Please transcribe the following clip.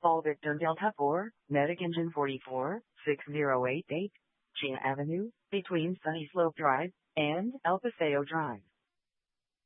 Paul Victor Delta 4, Medic Engine 44, 6088, China Avenue, between Sunny Slope Drive and El Paseo Drive.